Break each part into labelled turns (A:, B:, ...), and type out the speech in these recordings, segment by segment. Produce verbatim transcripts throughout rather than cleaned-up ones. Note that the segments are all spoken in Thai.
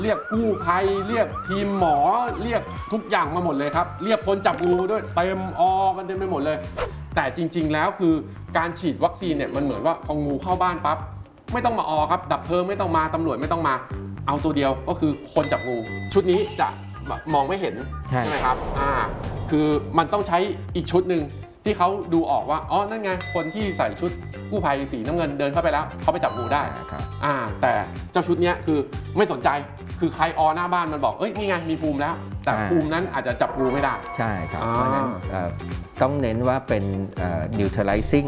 A: เรียกกู้ภัยเรียกทีมหมอเรียกทุกอย่างมาหมดเลยครับเรียกคนจับงูด้วยเต็มออกันเต็มไปหมดเลยแต่จริงๆแล้วคือการฉีดวัคซีนเนี่ยมันเหมือนว่าพองูเข้าบ้านปั๊บไม่ต้องมาออครับดับเพลิงไม่ต้องมาตำรวจไม่ต้องมาเอาตัวเดียวก็คือคนจับงูชุดนี้จะมองไม่เห็นใช่ไหมครับอ่าคือมันต้องใช้อีกชุดหนึ่งที่เขาดูออกว่าอ๋อนั่นไงคนที่ใส่ชุดกู้ภัยสีน้ำเงินเดินเข้าไปแล้วเขาไปจับงูได้ครับอ่าแต่เจ้าชุดนี้คือไม่สนใจคือใครออหน้าบ้านมันบอกเอ้ยนี่ไงมีภูมิแล้วแต่ภูมินั้นอาจจะจับงูไม่ได้
B: ใช่ครับเพราะฉะนั้นต้องเน้นว่าเป็น neutralizing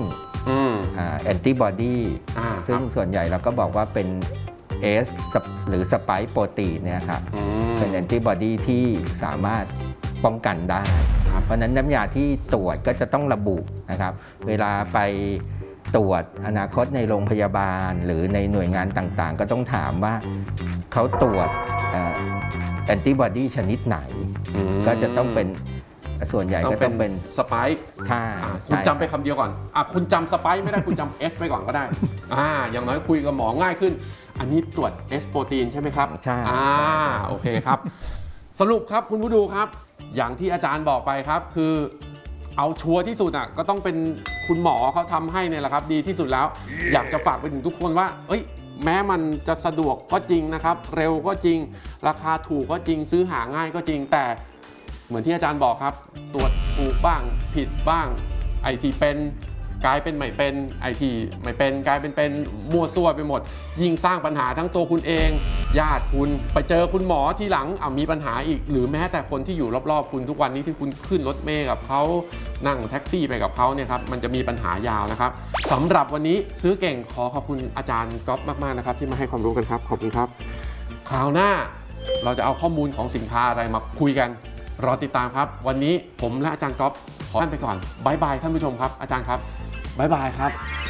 B: antibody ซึ่งส่วนใหญ่เราก็บอกว่าเป็น S หรือ spike protein เนี่ยครับเป็น antibody ที่สามารถป้องกันได้เพราะนั้นน้ำยาที่ตรวจก็จะต้องระบุนะครับเวลาไปตรวจอนาคตในโรงพยาบาลหรือในหน่วยงานต่างๆก็ต้องถามว่าเขาตรวจแอนติบอดีชนิดไหนก็จะต้องเป็นส่วนใหญ่ก็ต้องเป็น
A: สไปค์
B: ใช่
A: คุณจำไปคำเดียวก่อนอ่ะคุณจำสไปค์ไม่ได้คุณจำ S ไปก่อนก็ได้อ่าอย่างน้อยคุยกับหมอง่ายขึ้นอันนี้ตรวจ S โปรตีนใช่ไหมครับ
B: ใช่
A: อ่าโอเคครับสรุปครับคุณผู้ดูครับอย่างที่อาจารย์บอกไปครับคือเอาชัวร์ที่สุดอ่ะก็ต้องเป็นคุณหมอเขาทำให้เนี่ยแหละครับดีที่สุดแล้ว yeah. อยากจะฝากไปถึงทุกคนว่าเอ้ยแม้มันจะสะดวกก็จริงนะครับเร็วก็จริงราคาถูกก็จริงซื้อหาง่ายก็จริงแต่เหมือนที่อาจารย์บอกครับตรวจถูกบ้างผิดบ้างไอที่เป็นกลายเป็นไม่เป็นไอที่ไม่เป็นกลายเป็นเป็นมั่วซั่วไปหมดยิ่งสร้างปัญหาทั้งตัวคุณเองญาติคุณไปเจอคุณหมอที่หลังเอามีปัญหาอีกหรือแม้แต่คนที่อยู่รอบๆคุณทุกวันนี้ที่คุณขึ้นรถเมล์กับเขานั่งแท็กซี่ไปกับเขาเนี่ยครับมันจะมีปัญหายาวนะครับสำหรับวันนี้ซื้อเก่งขอขอบคุณอาจารย์ก๊อฟมากๆนะครับที่มาให้ความรู้กันครับขอบคุณครับคราวหน้าเราจะเอาข้อมูลของสินค้าอะไรมาคุยกันรอติดตามครับวันนี้ผมและอาจารย์ก๊อฟขอลาไปก่อนบ๊ายบายท่านผู้ชมครับอาจารย์ครับบ๊ายบายครับ